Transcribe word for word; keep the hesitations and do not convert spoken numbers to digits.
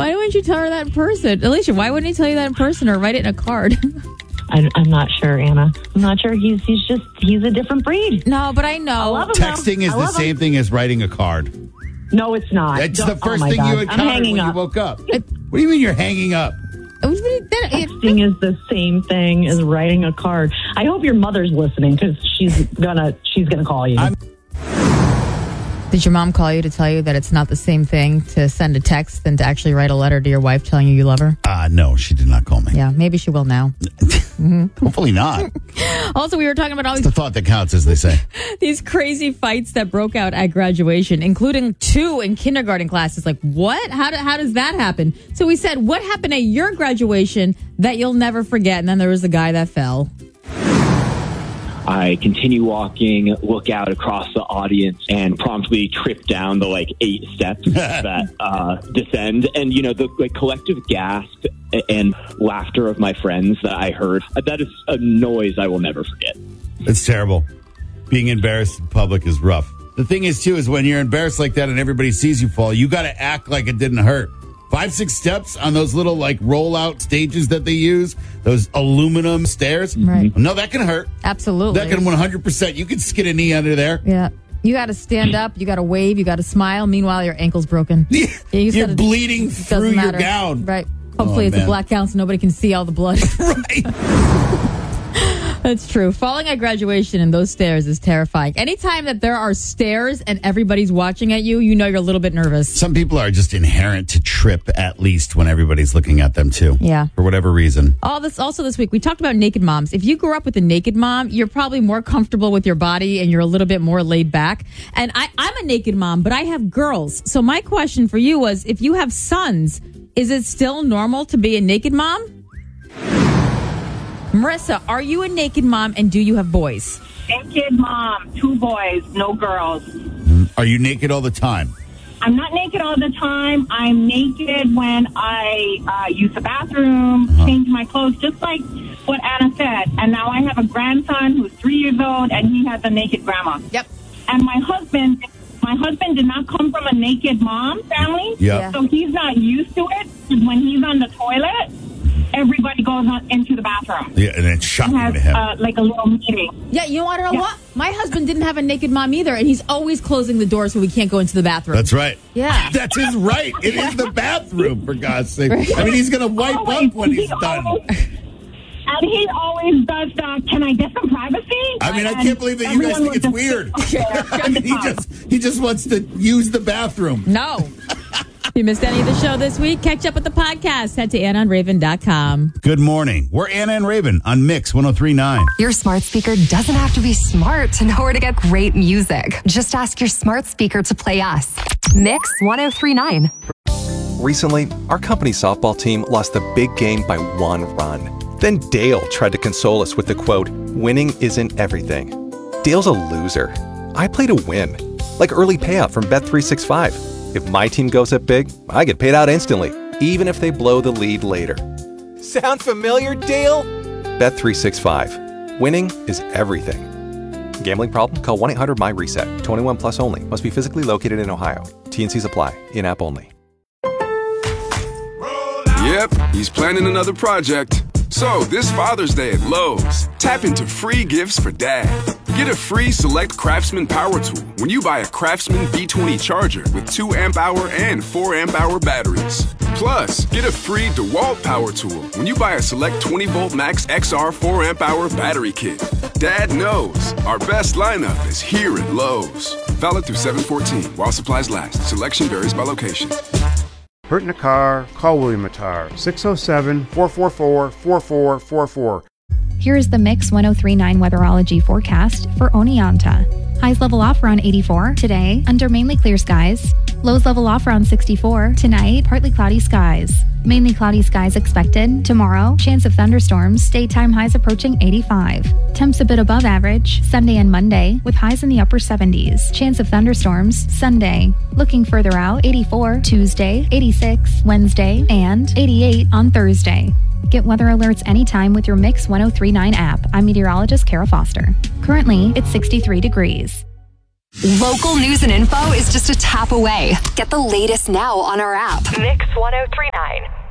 Why wouldn't you tell her that in person? Alicia, why wouldn't he tell you that in person or write it in a card? I, I'm not sure, Anna. I'm not sure. He's he's just, he's a different breed. No, but I know. I love him, Texting though. is I the love same him. thing as writing a card. No, it's not. It's Don't- the first oh my thing God. you I'm encountered hanging when up. you woke up. What do you mean you're hanging up? Texting is the same thing as writing a card. I hope your mother's listening because she's gonna she's gonna call you. I'm- Did your mom call you to tell you that it's not the same thing to send a text than to actually write a letter to your wife telling you you love her? Uh, no, she did not call me. Yeah, maybe she will now. Hopefully not. Also, we were talking about all It's these, the thought that counts, as they say. these crazy fights that broke out at graduation, including two in kindergarten classes. Like, what? How, do, how does that happen? So we said, what happened at your graduation that you'll never forget? And then there was the guy that fell. I continue walking, look out across the audience, and promptly trip down the like eight steps that uh, descend. And, you know, the like collective gasp and laughter of my friends that I heard, that is a noise I will never forget. It's terrible. Being embarrassed in public is rough. The thing is, too, is when you're embarrassed like that and everybody sees you fall, you got to act like it didn't hurt. Five, six steps on those little like rollout stages that they use, those aluminum stairs. Right. No, that can hurt. Absolutely. That can one hundred percent. You can skid a knee under there. Yeah. You got to stand up. You got to wave. You got to smile. Meanwhile, your ankle's broken. Yeah, you just you're gotta- bleeding it through doesn't your matter. gown. Right. Hopefully Oh, it's man. a black gown so nobody can see all the blood. Right. That's true. Falling at graduation and those stairs is terrifying. Anytime that there are stairs and everybody's watching at you, you know you're a little bit nervous. Some people are just inherent to trip at least when everybody's looking at them too. Yeah. For whatever reason. All this also this week we talked about naked moms. If you grew up with a naked mom, you're probably more comfortable with your body and you're a little bit more laid back. And I, I'm a naked mom, but I have girls. So my question for you was, if you have sons, is it still normal to be a naked mom? Marissa, are you a naked mom and do you have boys? Naked mom, two boys, no girls. Are you naked all the time? I'm not naked all the time. I'm naked when I uh, use the bathroom, uh-huh. change my clothes, just like what Anna said. And now I have a grandson who's three years old, and he has a naked grandma. Yep. And my husband, my husband did not come from a naked mom family, yeah. so he's not used to it. When he's on the toilet, everybody goes on into the bathroom. Yeah, and it's shocking has, to him. Uh, like a little meeting. Yeah, you want to know Yeah. what? My husband didn't have a naked mom either, and he's always closing the door so we can't go into the bathroom. That's right. Yeah. That's his right. It is the bathroom, for God's sake. I mean, he's going to wipe Always. up when He he's done. always- And he always does the, can I get some privacy? I mean, I And can't believe that you guys everyone think it's was just- weird. I mean, he just he just wants to use the bathroom. No. If you missed any of the show this week, catch up with the podcast. Head to anna and raven dot com. Good morning. We're Anna and Raven on Mix one oh three point nine. Your smart speaker doesn't have to be smart to know where to get great music. Just ask your smart speaker to play us. Mix one oh three point nine. Recently, our company softball team lost the big game by one run. Then Dale tried to console us with the quote, "Winning isn't everything." Dale's a loser. I play to win. Like early payout from Bet three sixty-five. If my team goes up big, I get paid out instantly, even if they blow the lead later. Sound familiar, Dale? Bet three sixty-five. Winning is everything. Gambling problem? Call one eight hundred M Y reset. twenty-one plus only. Must be physically located in Ohio. T and Cs apply. In-app only. Yep, he's planning another project. So, this Father's Day at Lowe's, tap into free gifts for Dad. Get a free Select Craftsman Power Tool when you buy a Craftsman B twenty charger with two amp hour and four amp hour batteries. Plus, get a free DeWalt Power Tool when you buy a Select twenty volt Max X R four amp hour battery kit. Dad knows our best lineup is here at Lowe's. Valid through seven fourteen while supplies last. Selection varies by location. Hurt in a car? Call William Matar, six oh seven, four four four, four four four four. Here is the Mix one oh three point nine weatherology forecast for Oneonta. Highs level off around eighty-four today, under mainly clear skies. Lows level off around sixty-four tonight, partly cloudy skies. Mainly cloudy skies expected tomorrow. Chance of thunderstorms. Daytime highs approaching eighty-five. Temps a bit above average Sunday and Monday with highs in the upper seventies. Chance of thunderstorms Sunday. Looking further out, eighty-four Tuesday, eighty-six Wednesday, and eighty-eight on Thursday. Get weather alerts anytime with your Mix one oh three point nine app. I'm meteorologist Kara Foster. Currently, it's sixty-three degrees. Local news and info is just a tap away. Get the latest now on our app. Mix one oh three point nine. nine.